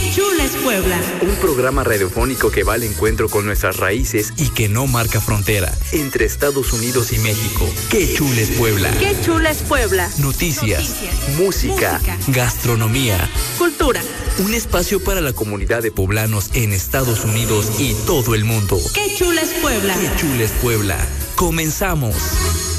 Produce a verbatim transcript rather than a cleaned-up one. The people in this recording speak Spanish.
chula es Puebla! Un programa radiofónico que va al encuentro con nuestras raíces y que no marca frontera entre Estados Unidos y México. ¡Qué chula es Puebla! ¡Qué chula es Puebla! Noticias, Noticias música, música, gastronomía, cultura. Un espacio para la comunidad de poblanos en Estados Unidos y todo el mundo. ¡Qué chula es Puebla! ¡Qué chula es Puebla! ¡Comenzamos!